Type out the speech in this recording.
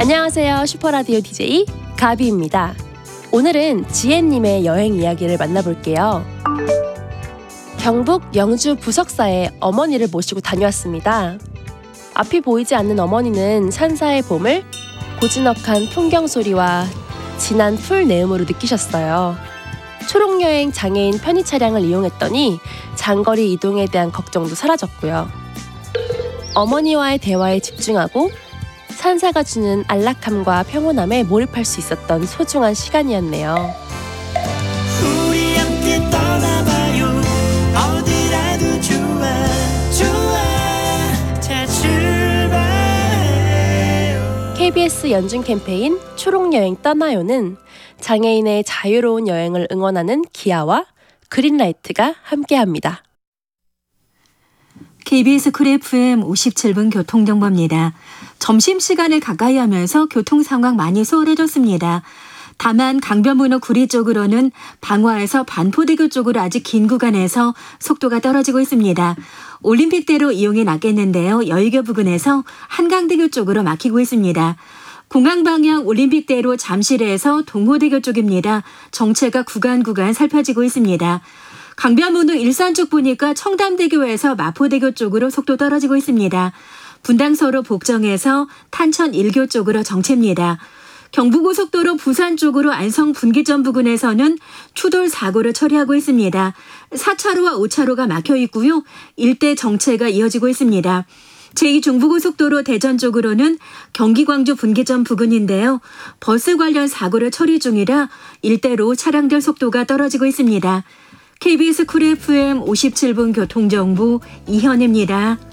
안녕하세요. 슈퍼라디오 DJ 가비입니다. 오늘은 지혜님의 여행 이야기를 만나볼게요. 경북 영주 부석사에 어머니를 모시고 다녀왔습니다. 앞이 보이지 않는 어머니는 산사의 봄을 고즈넉한 풍경 소리와 진한 풀 내음으로 느끼셨어요. 초록여행 장애인 편의 차량을 이용했더니 장거리 이동에 대한 걱정도 사라졌고요. 어머니와의 대화에 집중하고 산사가 주는 안락함과 평온함에 몰입할 수 있었던 소중한 시간이었네요. 우리 함께 떠나봐요. 어디라도 좋아 자 출발해요. KBS 연중 캠페인 초록여행 떠나요는 장애인의 자유로운 여행을 응원하는 기아와 그린라이트가 함께합니다. KBS 쿨 FM 57분 교통정보입니다. 점심시간을 가까이 하면서 교통 상황 많이 소홀해졌습니다. 다만 강변북로 구리 쪽으로는 방화에서 반포대교 쪽으로 아직 긴 구간에서 속도가 떨어지고 있습니다. 올림픽대로 이용이 낫겠는데요. 여의교 부근에서 한강대교 쪽으로 막히고 있습니다. 공항 방향 올림픽대로 잠실에서 동호대교 쪽입니다. 정체가 구간 살펴지고 있습니다. 강변북로 일산 쪽 보니까 청담대교에서 마포대교 쪽으로 속도 떨어지고 있습니다. 분당서로 복정에서 탄천 1교 쪽으로 정체입니다. 경부고속도로 부산 쪽으로 안성 분기점 부근에서는 추돌 사고를 처리하고 있습니다. 4차로와 5차로가 막혀 있고요. 일대 정체가 이어지고 있습니다. 제2중부고속도로 대전 쪽으로는 경기 광주 분기점 부근인데요. 버스 관련 사고를 처리 중이라 일대로 차량들 속도가 떨어지고 있습니다. KBS 쿨 FM 57분 교통정보 이현입니다.